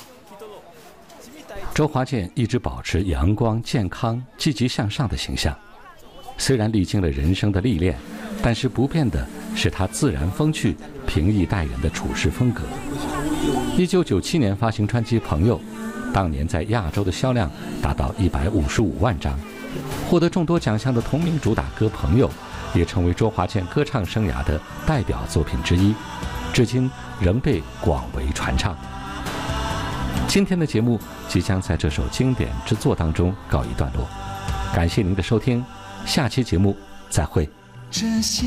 周华健一直保持阳光、健康、积极向上的形象。虽然历经了人生的历练，但是不变的是他自然风趣、平易待人的处事风格。1997年发行专辑《朋友》，当年在亚洲的销量达到155万张，获得众多奖项的同名主打歌《朋友》也成为周华健歌唱生涯的代表作品之一，至今仍被广为传唱。今天的节目即将在这首经典之作当中告一段落，感谢您的收听，下期节目再会。